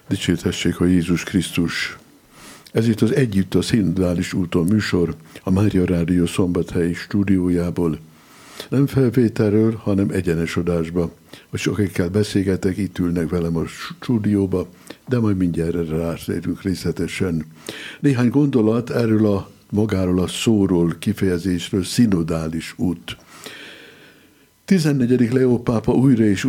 Dicsértessék a Jézus Krisztus! Ez itt az Együtt a szinodális úton műsor, a Mária Rádió szombathelyi stúdiójából. Nem felvételről, hanem egyenes adásba. Vagy sokakkel beszélgetek, itt ülnek velem a stúdióba, de majd mindjárt erre rátérünk részletesen. Néhány gondolat erről magáról a szóról, kifejezésről, szinodális út. 14. Leó pápa újra és